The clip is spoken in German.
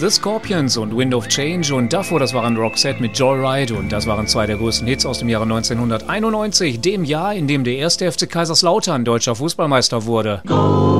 The Scorpions und Wind of Change und davor, das waren Roxette mit Joyride und das waren zwei der größten Hits aus dem Jahre 1991, dem Jahr, in dem der erste FC Kaiserslautern deutscher Fußballmeister wurde.